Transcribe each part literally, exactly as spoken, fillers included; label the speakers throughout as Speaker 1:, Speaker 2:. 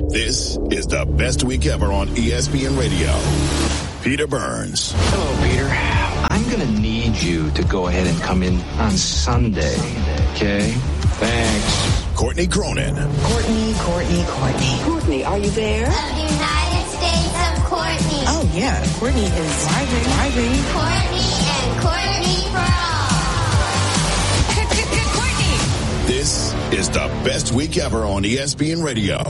Speaker 1: This is the best week ever on E S P N Radio. Peter Burns.
Speaker 2: Hello, Peter. I'm going to need you to go ahead and come in on Sunday. Okay? Thanks.
Speaker 1: Courtney Cronin.
Speaker 3: Courtney, Courtney, Courtney.
Speaker 4: Courtney, are you there?
Speaker 5: The United States of Courtney.
Speaker 3: Oh, yeah. Courtney is driving, driving.
Speaker 5: Courtney and Courtney for all.
Speaker 3: Courtney.
Speaker 1: This is the best week ever on E S P N Radio.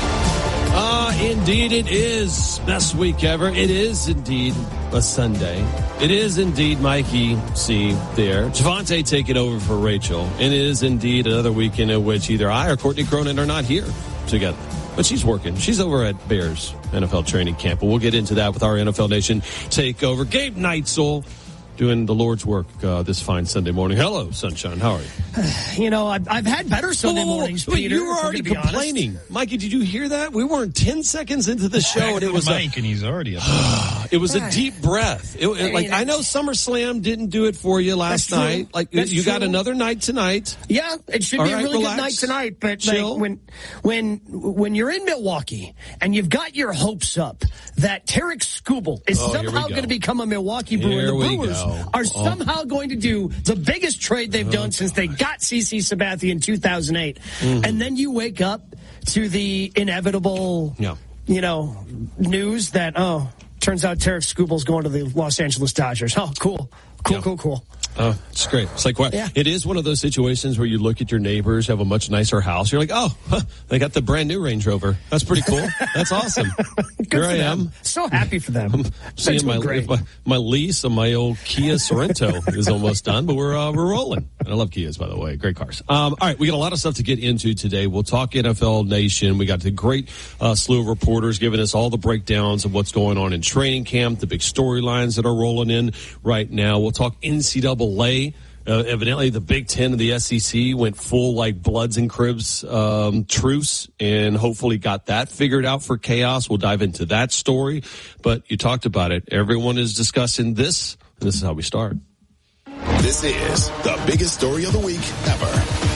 Speaker 6: Uh, indeed it is. Best week ever. It is indeed a Sunday. It is indeed Mikey C. there. Javante taking over for Rachel. It is indeed another weekend in which either I or Courtney Cronin are not here together. But she's working. She's over at Bears N F L training camp. But we'll get into that with our N F L Nation takeover. Gabe Neitzel doing the Lord's work uh, this fine Sunday morning. Hello, Sunshine. How are you?
Speaker 7: You know, I've, I've had better Sunday
Speaker 6: whoa, whoa, whoa.
Speaker 7: mornings,
Speaker 6: Wait,
Speaker 7: Peter.
Speaker 6: You were already complaining.
Speaker 7: Honest.
Speaker 6: Mikey, did you hear that? We weren't ten seconds into the show, and it was
Speaker 8: Mike, a, and he's already up.
Speaker 6: It was a deep breath. It, it, like I know SummerSlam didn't do it for you last night. Like
Speaker 7: That's
Speaker 6: you got
Speaker 7: true.
Speaker 6: another night tonight.
Speaker 7: Yeah, it should
Speaker 6: All
Speaker 7: be
Speaker 6: right,
Speaker 7: a really
Speaker 6: relax.
Speaker 7: good night tonight. But
Speaker 6: Chill.
Speaker 7: like, when when when you're in Milwaukee and you've got your hopes up that Tarek Skubal is
Speaker 6: Oh, here we
Speaker 7: somehow
Speaker 6: go.
Speaker 7: going to become a Milwaukee Brewer,
Speaker 6: Here
Speaker 7: and the
Speaker 6: we
Speaker 7: Brewers
Speaker 6: go.
Speaker 7: are
Speaker 6: Oh.
Speaker 7: somehow going to do the biggest trade they've
Speaker 6: Oh,
Speaker 7: done since they got CeCe Sabathia in two thousand eight,
Speaker 6: Mm-hmm.
Speaker 7: and then you wake up to the inevitable,
Speaker 6: Yeah.
Speaker 7: you know, news that oh, turns out Tarek Skubal's going to the Los Angeles Dodgers. Oh, cool, cool,
Speaker 6: Yeah.
Speaker 7: cool, cool.
Speaker 6: Oh, it's great. It's like what?
Speaker 7: Yeah.
Speaker 6: It is one of those situations where you look at your neighbors have a much nicer house. You're like, oh, huh, they got the brand new Range Rover. That's pretty cool. That's awesome.
Speaker 7: Good
Speaker 6: Here
Speaker 7: for
Speaker 6: I
Speaker 7: them.
Speaker 6: am.
Speaker 7: So happy for them.
Speaker 6: I'm
Speaker 7: That's
Speaker 6: seeing my,
Speaker 7: great.
Speaker 6: my my lease on my old Kia Sorento is almost done, but we're uh, we're rolling. And I love Kias, by the way. Great cars. Um, all right, we got a lot of stuff to get into today. We'll talk N F L Nation. We got the great uh, slew of reporters giving us all the breakdowns of what's going on in training camp, the big storylines that are rolling in right now. We'll talk N C double A. Uh, evidently, the Big Ten and the S E C went full like Bloods and Cribs um, truce, and hopefully got that figured out for chaos. We'll dive into that story. But you talked about it. Everyone is discussing this, and this is how we start.
Speaker 1: This is the biggest story of the week ever.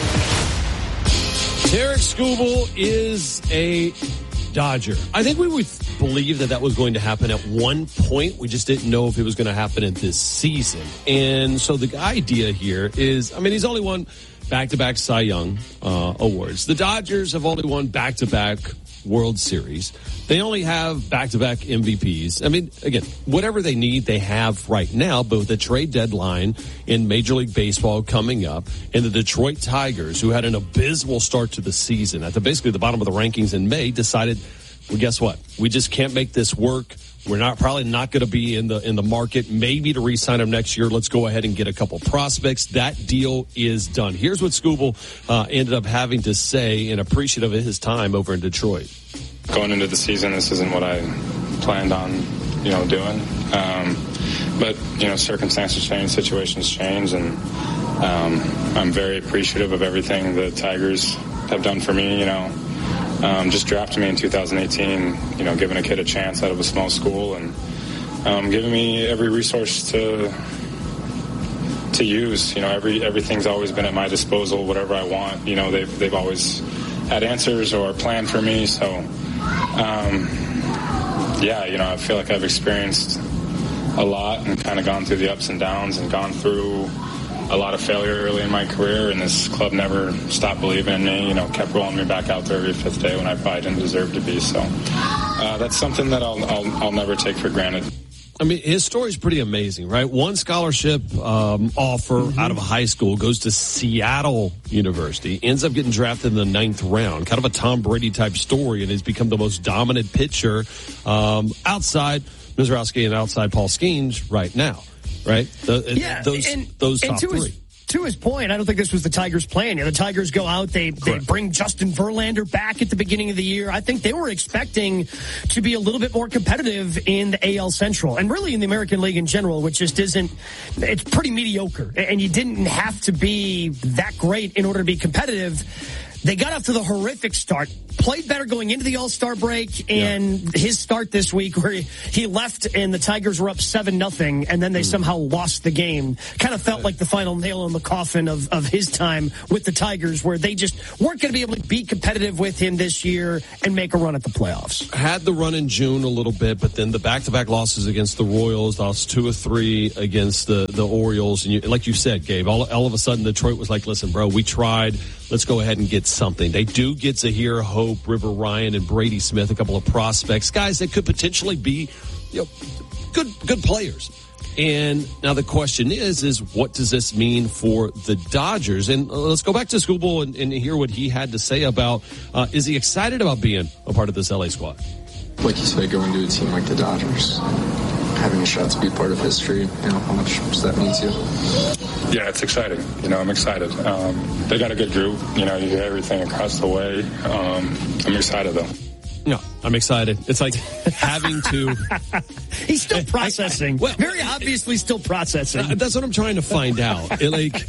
Speaker 6: Tarek Skubal is a Dodger. I think we would believe that that was going to happen at one point. We just didn't know if it was going to happen in this season. And so the idea here is, I mean, he's only won back-to-back Cy Young uh, awards. The Dodgers have only won back-to-back World Series. They only have back-to-back M V Ps. I mean, again, whatever they need, they have right now, but with the trade deadline in Major League Baseball coming up, and the Detroit Tigers, who had an abysmal start to the season, at the basically the bottom of the rankings in May, decided, well, guess what? We just can't make this work. We're not probably not going to be in the in the market, maybe to re-sign him next year. Let's go ahead and get a couple prospects. That deal is done. Here's what Skubal uh, ended up having to say, and appreciative of his time over in Detroit.
Speaker 9: Going into the season, this isn't what I planned on, you know, doing. Um, but, you know, circumstances change, situations change, and um, I'm very appreciative of everything the Tigers have done for me, you know. Um, just drafting me in two thousand eighteen, you know, giving a kid a chance out of a small school, and um, giving me every resource to to use. You know, every everything's always been at my disposal, whatever I want. You know, they've they've always had answers or planned for me. So, um, yeah, you know, I feel like I've experienced a lot and kind of gone through the ups and downs and gone through a lot of failure early in my career, and this club never stopped believing in me, you know, kept rolling me back out there every fifth day when I probably didn't deserve to be. So uh, that's something that I'll, I'll, I'll never take for granted.
Speaker 6: I mean, his story's pretty amazing, right? One scholarship um, offer mm-hmm. out of high school, goes to Seattle University, ends up getting drafted in the ninth round, kind of a Tom Brady type story, and has become the most dominant pitcher um, outside Mizrowski and outside Paul Skeens right now. Right? The,
Speaker 7: yeah,
Speaker 6: those,
Speaker 7: and,
Speaker 6: those top
Speaker 7: and to
Speaker 6: three.
Speaker 7: His, to his point, I don't think this was the Tigers' plan. You know, the Tigers go out, they, they bring Justin Verlander back at the beginning of the year. I think they were expecting to be a little bit more competitive in the A L Central and really in the American League in general, which just isn't, it's pretty mediocre. And you didn't have to be that great in order to be competitive. They got off to the horrific start played better going into the All-Star break, and yeah. his start this week where he, he left and the Tigers were up seven nothing, and then they mm. somehow lost the game. Kind of felt like the final nail in the coffin of, of his time with the Tigers, where they just weren't going to be able to be competitive with him this year and make a run at the playoffs.
Speaker 6: Had the run in June a little bit, but then the back-to-back losses against the Royals, lost two or three against the, the Orioles. And you, like you said, Gabe, all, all of a sudden Detroit was like, listen, bro, we tried. Let's go ahead and get something. They do get Zahir, Hope, River Ryan, and Brady Smith, a couple of prospects, guys that could potentially be, you know, good good players. And now the question is, is what does this mean for the Dodgers? And let's go back to Skubal and, and hear what he had to say about, uh, is he excited about being a part of this L A squad?
Speaker 4: Like you said, going to a team like the Dodgers, having a shot to be part of history, you know, how much does that mean to you?
Speaker 9: Yeah, it's exciting. You know, I'm excited. Um, they got a good group. You know, you hear everything across the way. Um, I'm excited, though.
Speaker 6: No, I'm excited. It's like having to...
Speaker 7: He's still processing. Well, Very obviously still processing.
Speaker 6: Uh, that's what I'm trying to find out. It, like,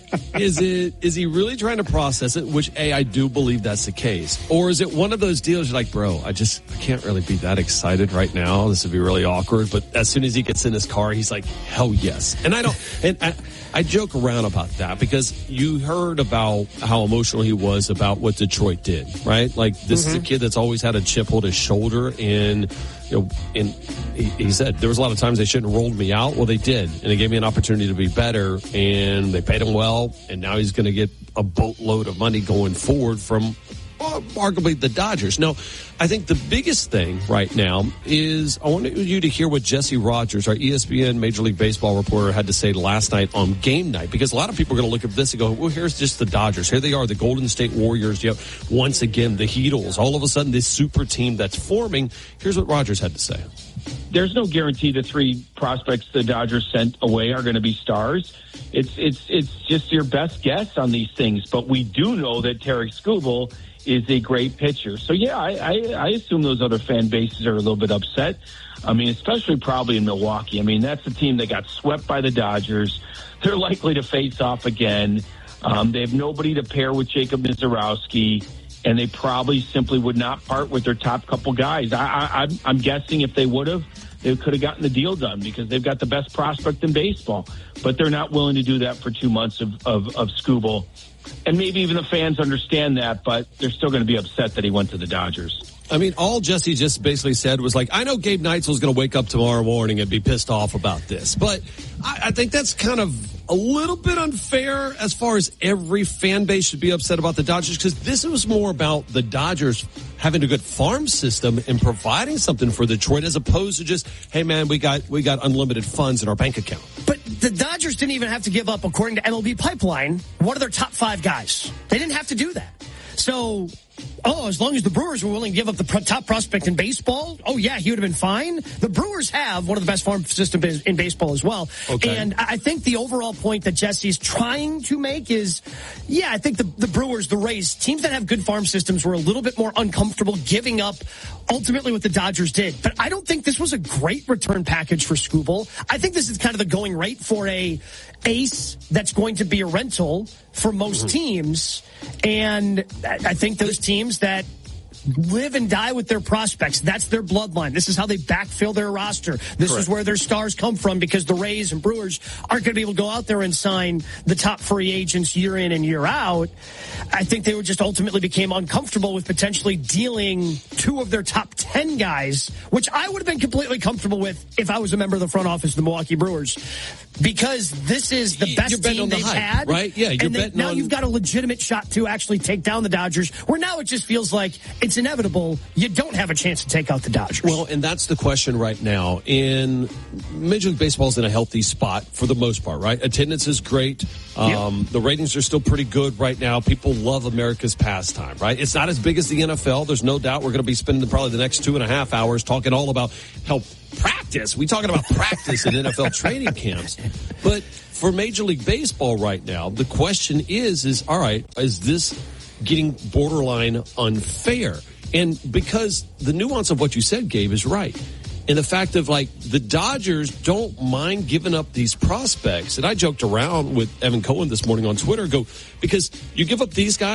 Speaker 6: is it is he really trying to process it? Which, A, I do believe that's the case. Or is it one of those deals you're like, bro, I just I can't really be that excited right now. This would be really awkward. But as soon as he gets in his car, he's like, hell yes. And I don't... And I, I joke around about that because you heard about how emotional he was about what Detroit did, right? Like, this mm-hmm. is a kid that's always had a chip on his shoulder, and you know, and he, he said there was a lot of times they shouldn't have rolled me out. Well, they did, and they gave me an opportunity to be better, and they paid him well, and now he's going to get a boatload of money going forward from well, arguably the Dodgers. Now, I think the biggest thing right now is I want you to hear what Jesse Rogers, our E S P N Major League Baseball reporter, had to say last night on game night, because a lot of people are going to look at this and go, well, here's just the Dodgers. Here they are, the Golden State Warriors. You know, once again, the Heatles. All of a sudden, this super team that's forming. Here's what Rogers had to say.
Speaker 8: There's no guarantee the three prospects the Dodgers sent away are going to be stars. It's it's it's just your best guess on these things. But we do know that Tarik Skubal is a great pitcher. So, yeah, I, I, I assume those other fan bases are a little bit upset. I mean, especially probably in Milwaukee. I mean, that's a team that got swept by the Dodgers. They're likely to face off again. Um, they have nobody to pair with Jacob Mizorowski, and they probably simply would not part with their top couple guys. I, I, I'm, I'm guessing if they would have, they could have gotten the deal done because they've got the best prospect in baseball. But they're not willing to do that for two months of, of, of Skubal. And maybe even the fans understand that, but they're still going to be upset that he went to the Dodgers.
Speaker 6: I mean, all Jesse just basically said was like, I know Gabe Neitzel's going to wake up tomorrow morning and be pissed off about this. But I, I think that's kind of a little bit unfair as far as every fan base should be upset about the Dodgers, because this was more about the Dodgers having a good farm system and providing something for Detroit, as opposed to just, hey, man, we got we got unlimited funds in our bank account.
Speaker 7: But the Dodgers didn't even have to give up, according to M L B Pipeline, one of their top five guys. They didn't have to do that. So, oh, as long as the Brewers were willing to give up the pro- top prospect in baseball, oh, yeah, he would have been fine. The Brewers have one of the best farm systems in baseball as well. Okay. And I think the overall point that Jesse's trying to make is, yeah, I think the, the Brewers, the Rays, teams that have good farm systems were a little bit more uncomfortable giving up ultimately what the Dodgers did. But I don't think this was a great return package for Skubal. I think this is kind of the going rate for a ace that's going to be a rental for most mm-hmm. teams. And I think those teams that live and die with their prospects, that's their bloodline. This is how they backfill their roster. This Correct. Is where their stars come from, because the Rays and Brewers aren't going to be able to go out there and sign the top free agents year in and year out. I think they were just ultimately became uncomfortable with potentially dealing two of their top ten guys, which I would have been completely comfortable with if I was a member of the front office of the Milwaukee Brewers, because this is the best team they've
Speaker 6: hype,
Speaker 7: had.
Speaker 6: Right? Yeah, you're
Speaker 7: and they,
Speaker 6: betting
Speaker 7: now
Speaker 6: on...
Speaker 7: you've got a legitimate shot to actually take down the Dodgers, where now it just feels like it's inevitable. You don't have a chance to take out the Dodgers.
Speaker 6: Well, and that's the question right now. In Major League Baseball is in a healthy spot for the most part, right? Attendance is great. Um, yep. The ratings are still pretty good right now. People love America's pastime, right? It's not as big as the N F L. There's no doubt we're going to be spending probably the next two and a half hours talking all about how practice. We're talking about practice in N F L training camps. But for Major League Baseball right now, the question is, is all right, is this getting borderline unfair? And because the nuance of what you said, Gabe, is right. And the fact of, like, the Dodgers don't mind giving up these prospects. And I joked around with Evan Cohen this morning on Twitter, go, because you give up these guys,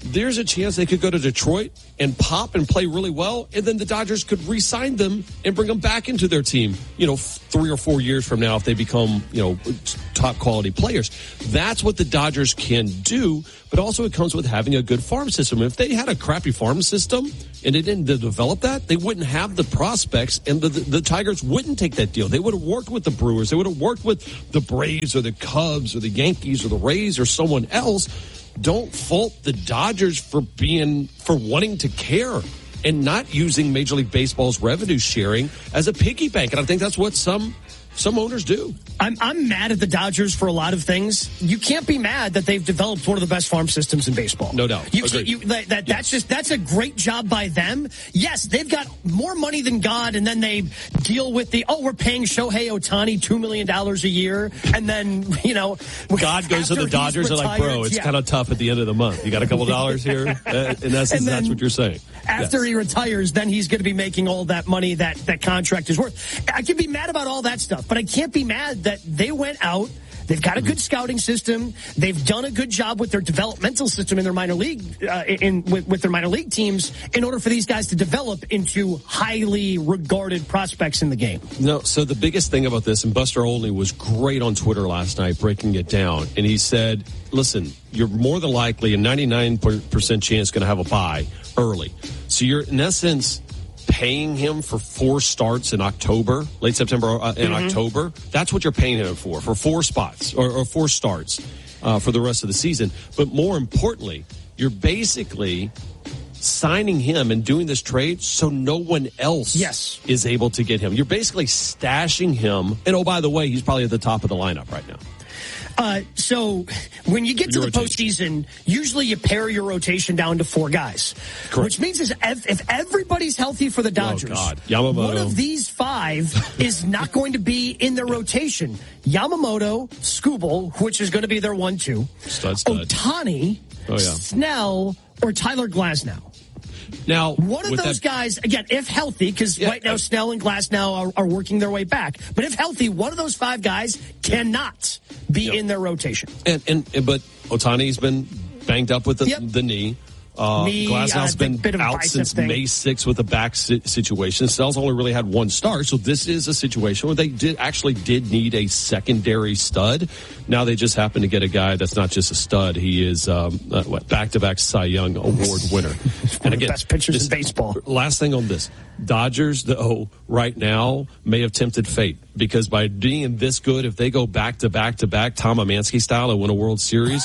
Speaker 6: there's a chance they could go to Detroit and pop and play really well, and then the Dodgers could re-sign them and bring them back into their team, you know, three or four years from now if they become, you know, top quality players. That's what the Dodgers can do, but also it comes with having a good farm system. If they had a crappy farm system and they didn't develop that, they wouldn't have the prospects, and the, the, the Tigers wouldn't take that deal. They would have worked with the Brewers. They would have worked with the Braves or the Cubs or the Yankees or the Rays or someone else. Don't fault the Dodgers for being, for wanting to care and not using Major League Baseball's revenue sharing as a piggy bank. And I think that's what some some owners do.
Speaker 7: I'm I'm mad at the Dodgers for a lot of things. You can't be mad that they've developed one of the best farm systems in baseball.
Speaker 6: No doubt.
Speaker 7: You, you, that, that, that's just that's a great job by them. Yes, they've got more money than God, and then they deal with the oh, we're paying Shohei Ohtani two million dollars a year, and then you know
Speaker 6: God goes to the Dodgers and like, bro, it's yeah. kind of tough at the end of the month. You got a couple dollars here, uh, in essence, and that's what you're saying.
Speaker 7: After
Speaker 6: yes.
Speaker 7: he retires, then he's going to be making all that money that that contract is worth. I can be mad about all that stuff, but I can't be mad that they went out. They've got a good scouting system. They've done a good job with their developmental system in their minor league, uh, in with, with their minor league teams, in order for these guys to develop into highly regarded prospects in the game.
Speaker 6: No, so the biggest thing about this, and Buster Olney was great on Twitter last night breaking it down, and he said, listen, you're more than likely a ninety-nine percent chance going to have a bye early. So you're, in essence, paying him for four starts in October, late September uh, in mm-hmm. October. That's what you're paying him for, for four spots or, or four starts uh, for the rest of the season. But more importantly, you're basically signing him and doing this trade so no one else
Speaker 7: yes.
Speaker 6: is able to get him. You're basically stashing him. And oh, by the way, he's probably at the top of the lineup right now.
Speaker 7: Uh, so when you get to
Speaker 6: your
Speaker 7: the
Speaker 6: rotation.
Speaker 7: postseason, usually you pare your rotation down to four guys.
Speaker 6: Correct.
Speaker 7: Which means is if, if everybody's healthy for the Dodgers,
Speaker 6: oh God. Yamamoto.
Speaker 7: one of these five is not going to be in their rotation. Yamamoto, Skubal, which is going to be their one two,
Speaker 6: stud, stud.
Speaker 7: Ohtani,
Speaker 6: oh, yeah.
Speaker 7: Snell, or Tyler Glasnow.
Speaker 6: Now,
Speaker 7: one of those
Speaker 6: that,
Speaker 7: guys, again, if healthy, because
Speaker 6: yeah,
Speaker 7: right now
Speaker 6: uh,
Speaker 7: Snell and Glasnow are, are working their way back. But if healthy, one of those five guys cannot be
Speaker 6: yep.
Speaker 7: in their rotation.
Speaker 6: And, and but Ohtani's been banged up with the,
Speaker 7: yep.
Speaker 6: the knee. Uh,
Speaker 7: knee
Speaker 6: Glasnow's
Speaker 7: uh,
Speaker 6: been
Speaker 7: bit of
Speaker 6: out since
Speaker 7: thing.
Speaker 6: May sixth with a back si- situation. Snell's only really had one start, so this is a situation where they did actually did need a secondary stud. Now they just happen to get a guy that's not just a stud; he is um, uh, what, back-to-back Cy Young Award winner.
Speaker 7: And again, the best pitchers this, in baseball.
Speaker 6: Last thing on this: Dodgers, though, right now may have tempted fate because by being this good, if they go back-to-back-to-back Tom Amansky style and win a World Series.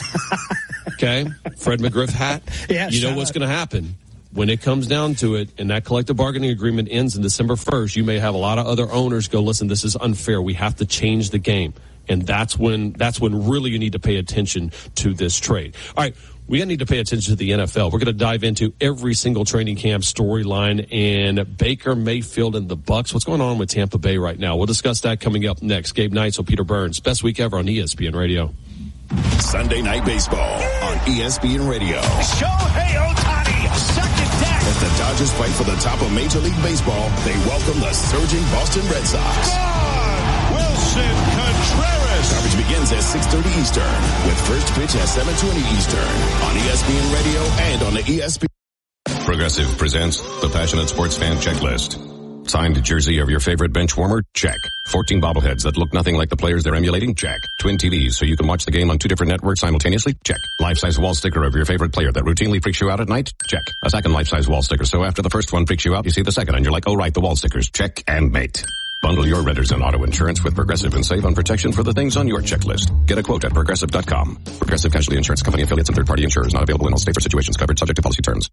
Speaker 6: Okay, Fred McGriff hat.
Speaker 7: Yeah,
Speaker 6: you know what's going to happen when it comes down to it, and that collective bargaining agreement ends in December first. You may have a lot of other owners go, "Listen, this is unfair. We have to change the game," and that's when that's when really you need to pay attention to this trade. All right. We need to pay attention to the N F L. We're going to dive into every single training camp storyline and Baker Mayfield and the Bucs. What's going on with Tampa Bay right now? We'll discuss that coming up next. Gabe Neitzel, Peter Burns. Best week ever on E S P N Radio.
Speaker 1: Sunday Night Baseball on E S P N Radio.
Speaker 10: Shohei Ohtani, second deck.
Speaker 1: As the Dodgers fight for the top of Major League Baseball, they welcome the surging Boston Red Sox.
Speaker 10: Gone! Wilson Contreras.
Speaker 1: Coverage begins at six thirty Eastern with first pitch at seven twenty Eastern on E S P N Radio and on the E S P N.
Speaker 11: Progressive presents the Passionate Sports Fan Checklist. Signed jersey of your favorite bench warmer? Check. fourteen bobbleheads that look nothing like the players they're emulating? Check. Twin T Vs so you can watch the game on two different networks simultaneously? Check. Life-size wall sticker of your favorite player that routinely freaks you out at night? Check. A second life-size wall sticker so after the first one freaks you out, you see the second and you're like, oh right, the wall stickers. Check and mate. Bundle your renters and auto insurance with Progressive and save on protection for the things on your checklist. Get a quote at Progressive dot com. Progressive Casualty Insurance Company affiliates and third-party insurers not available in all states or situations covered subject to policy terms.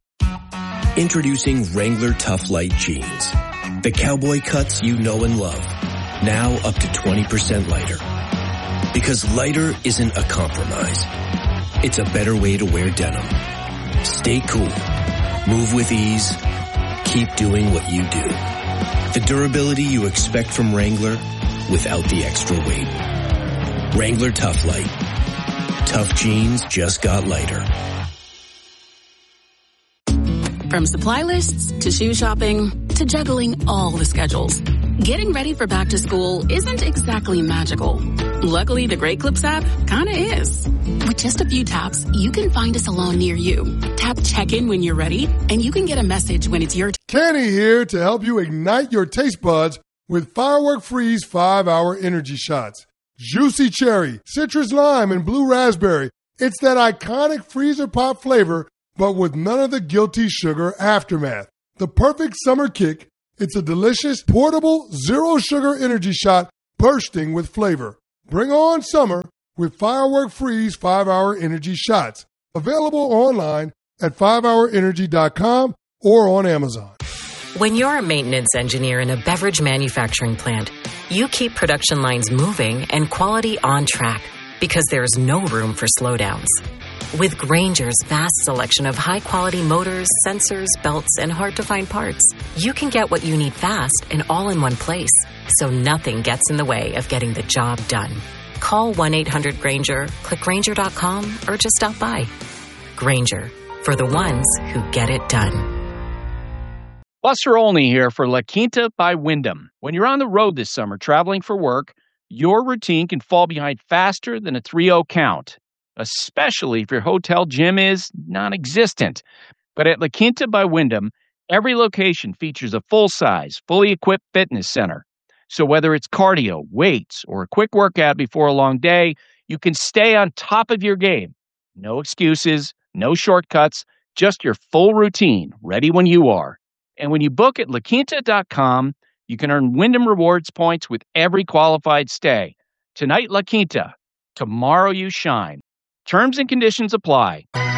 Speaker 12: Introducing Wrangler Tough Light Jeans. The cowboy cuts you know and love. Now up to twenty percent lighter. Because lighter isn't a compromise. It's a better way to wear denim. Stay cool. Move with ease. Keep doing what you do. The durability you expect from Wrangler without the extra weight. Wrangler Tough Light. Tough jeans just got lighter.
Speaker 13: From supply lists to shoe shopping to juggling all the schedules, Getting ready for back to school isn't exactly magical. Luckily, the Great Clips app kinda is. With just a few taps, you can find a salon near you. Tap check-in when you're ready, and you can get a message when it's your turn.
Speaker 14: Kenny here to help you ignite your taste buds with Firework Freeze five hour energy shots. Juicy cherry, citrus lime, and blue raspberry. It's that iconic freezer pop flavor, but with none of the guilty sugar aftermath. The perfect summer kick. It's a delicious, portable, zero-sugar energy shot bursting with flavor. Bring on summer with Firework Freeze five hour energy shots. Available online at five hour energy dot com or on Amazon.
Speaker 15: When you're a maintenance engineer in a beverage manufacturing plant, you keep production lines moving and quality on track because there's no room for slowdowns. With Grainger's vast selection of high-quality motors, sensors, belts, and hard-to-find parts, you can get what you need fast and all in one place, so nothing gets in the way of getting the job done. Call one eight hundred Grainger, click Grainger dot com, or just stop by. Grainger, for the ones who get it done.
Speaker 16: Buster Olney here for La Quinta by Wyndham. When you're on the road this summer traveling for work, your routine can fall behind faster than a three oh count, especially if your hotel gym is non-existent. But at La Quinta by Wyndham, every location features a full-size, fully equipped fitness center. So whether it's cardio, weights, or a quick workout before a long day, you can stay on top of your game. No excuses, no shortcuts, just your full routine, ready when you are. And when you book at La Quinta dot com, you can earn Wyndham Rewards points with every qualified stay. Tonight, La Quinta. Tomorrow, you shine. Terms and conditions apply.